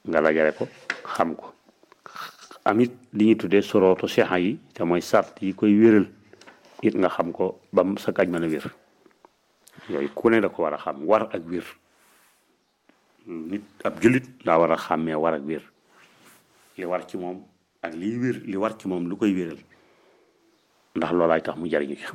nga dajale ko xam ko amit li ñuy tuddee sorootu sexa yi te mooy sart yi koy wéral it nga xam ko ba sa aj mën a wér yooyu ku ne da ko war a xam war ak wér nit ab jullit daa war a xàmmee war ak wér li war ci moom ak liy wér li war ci moom lu koy wéral ndax loolaay tax mu jariñu ci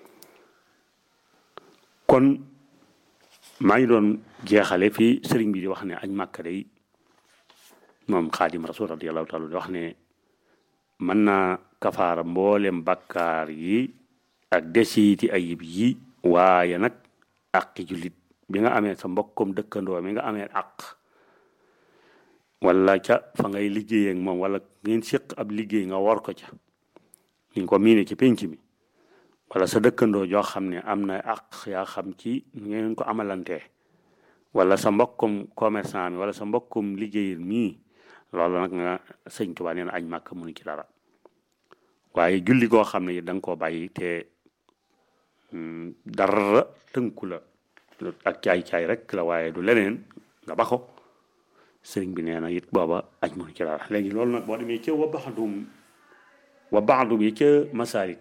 kon maa ngi doon jeexale fii sëriñ bi di wax ne añ màkka day moom xaadim rasul radiyallahu taala di wax ne mën naa kafaara mboolem bakkaar yi ak desiiti ayib yi waaye nag aqi jullit bi nga amee sa mbokkum dëkkandoo mi nga amee aq wala ca fa ngay liggéey ak moom wala ngeen séq ab liggéey nga war ko ca ni ko miine ci penc mi wala sa dëkkandoo joo xam ne am na aq yaa xam ci ngeen ko amalantee wala sa mbokkum commerçant mi wala sa mbokkum liggéeyal mii loolu nag nga sëñ Tuubaa nee na añ màkk mënu ci dara waaye julli goo xam ne da nga koo bàyyi te dara tënku la ak caay-caay rek la waaye du leneen nga ba ko sëriñ bi nee na it booba aj mënu ci dara léegi loolu nag boo demee ca wa baxdum yi ca masaalik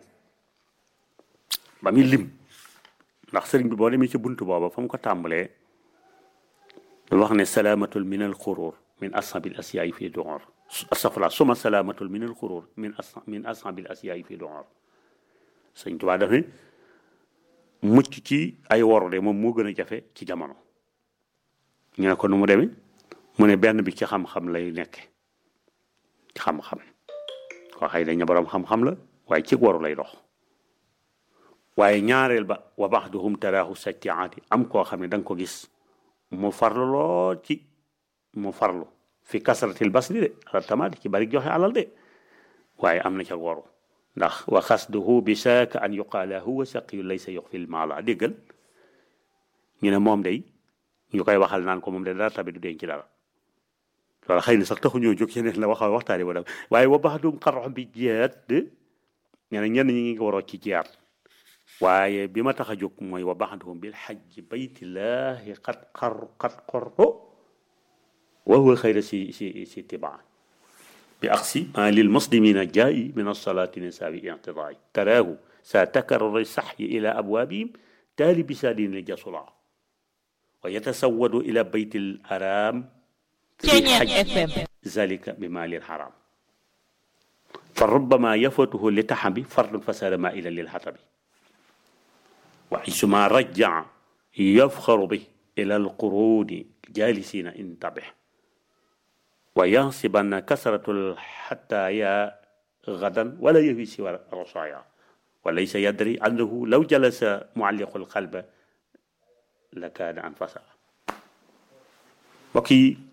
ba muy lim ndax sëriñ bi boo demee ca bunt booba fa mu ko tàmbalee da wax ne salaamatul min al xurur min ashabil asyaay fii duor astafurlah suma salaamatul min al xurur min ashabil asyaay fii duor sëñ Tuubaa daf ne mucc ci ay woru de moom moo gën a jafe ci jamono ñu ne ko nu mu demee mu ne benn bi ci xam-xam lay nekke ci xam-xam koo xëy dañ ne boroom xam-xam la waaye ci waru lay dox waaye ñaareel ba wa baxduhum taraahu sajjaati am koo xam ne da nga ko gis mu farlu lool ci mu farlu fi kasratil basri de ala tamaati ci bari joxe alal de waaye am na ca waru ndax wa xasduhu bi saaka an yuqaala huwa saqiyu laysa yuxfil maala déggal ñu ne moom day ñu koy waxal naan ko moom de dara tabi du denc ci dara loolu xëy na sax taxu ñoo jóg yeneen la waxtaani ba dem waaye wa baxdum xarrox bi jiyaat de nee na ñenn ñi ngi waroo ci jiyaat waaye bi ma tax a jóg mooy wa baxduhum bil xajji baytillahi qad qarro wa huwa xayra si tibaa bi aksi ma lil muslimina jaayi min alsalati nisaabi intidaay taraahu sa takarrur saxyi ila abwaabihim taali bisaadin li jasula wa yatasawadu ila bayt al haram fi xaj zalika bi ma lil haram fa rubbama yafatuhu li taxabi fardun fasada ma ila lil xatabi wa isuma rajaa yafxaru bi ila al quruni jalisina intabih wa yansibanna kasratul xattaaya gadan wala yahwi siwa rosaaya wa laysa yadri annahu law jalasa mualliqul qalba la kaana anfasa mbokk yi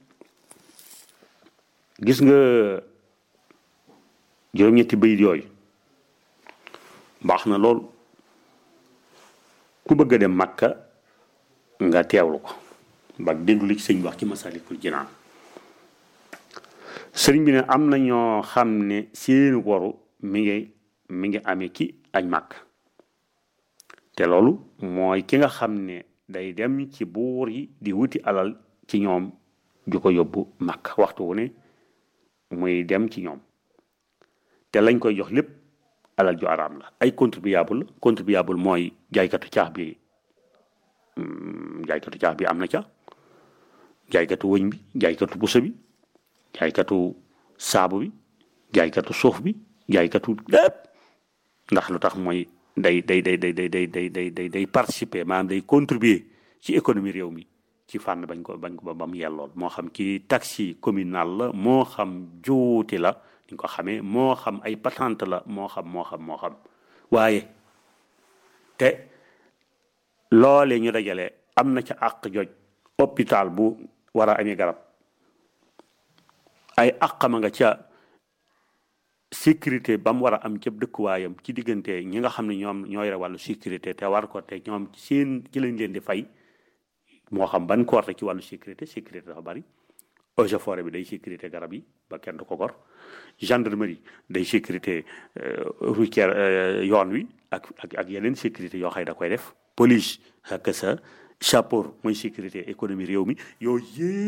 gis nga juróom-ñetti bayit yooyu baax na lool ku bëgg a dem Makka nga teewlu ko ba déglu li ci sëñ wax ci Masaalikul Jinaan sëriñ bi ne am na ñoo xam ne seeni waru mi ngi amee ci añ màkk te loolu mooy ki nga xam ne day dem ci buur yi di wuti alal ci ñoom ju ko yóbbu màkk waxtu wu ne muy dem ci ñoom te lañ koy jox lépp alal ju araam la ay contribuable mooy jaaykatu caax bi am na ca jaaykatu wëñ bi jaaykatu buso bi jaaykatu saabu bi jaaykatu suuf bi jaaykatu lépp ndax lu tax mooy day participer maanaam day contribuer ci économie réew mi ci fànn bañ ko ba mu yellool moo xam ci taxe communal la moo xam juuti la ñu ko xamee moo xam ay patente la moo xam waaye te loole ñu dajale am na ca àq joj hôpital bu war a amee garab ay àqama nga ca sécurité ba mu war a am ca dëkkuwaayam ci diggante ñi nga xam ne ñoom ñoo yore wàllu sécurité te war ko te ñoom ci lañ leen di fay moo xam ban koorte ci wàllu sécurité dafa bari eaux et forêt bi day sécurité garab yi ba kenn du ko gor gendarmerie day sécurité routière yoon wi ak yeneen sécurité yoo xëy da koy def police ak sa chapeau mooy sécurité économie réew mi yooyu